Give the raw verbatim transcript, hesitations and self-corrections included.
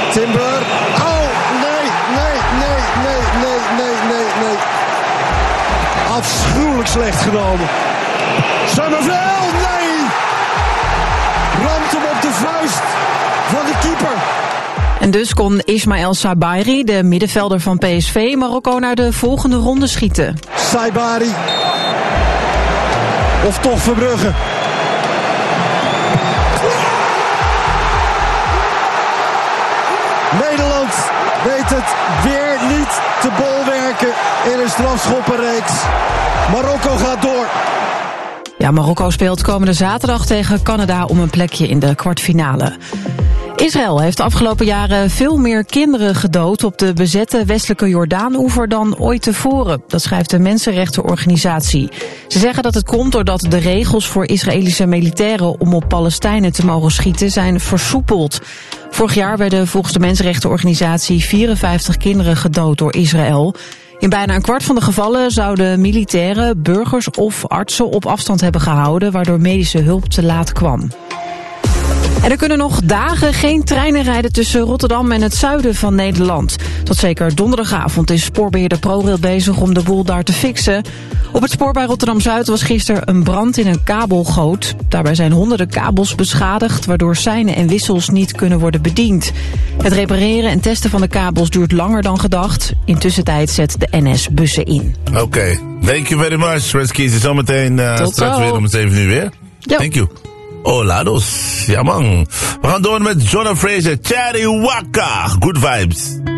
Timber. Oh, nee, nee, nee, nee, nee, nee, nee, nee. Afschuwelijk slecht genomen. Summerville, nee! Ramt hem op de vuist van de keeper. En dus kon Ismaël Sabiri, de middenvelder van P S V, Marokko naar de volgende ronde schieten. Sabiri. Of toch Verbrugge. Nederland weet het weer niet te bolwerken in een strafschoppenreeks. Marokko gaat door. Ja, Marokko speelt komende zaterdag tegen Canada om een plekje in de kwartfinale. Israël heeft de afgelopen jaren veel meer kinderen gedood op de bezette westelijke Jordaan-oever dan ooit tevoren. Dat schrijft de mensenrechtenorganisatie. Ze zeggen dat het komt doordat de regels voor Israëlische militairen om op Palestijnen te mogen schieten zijn versoepeld. Vorig jaar werden volgens de mensenrechtenorganisatie vierenvijftig kinderen gedood door Israël. In bijna een kwart van de gevallen zouden militairen, burgers of artsen op afstand hebben gehouden, waardoor medische hulp te laat kwam. En er kunnen nog dagen geen treinen rijden tussen Rotterdam en het zuiden van Nederland. Tot zeker donderdagavond is spoorbeheerder ProRail bezig om de boel daar te fixen. Op het spoor bij Rotterdam-Zuid was gisteren een brand in een kabelgoot. Daarbij zijn honderden kabels beschadigd, waardoor seinen en wissels niet kunnen worden bediend. Het repareren en testen van de kabels duurt langer dan gedacht. Intussen tijd zet de N S bussen in. Oké, okay. Thank you very much. Redskins is zometeen uh, straks zo. weer om het zeven uur weer. Ja. Thank you. Hola dos. Ja man. We gaan door met Jonah Fraser. Cherry Waka. Good vibes.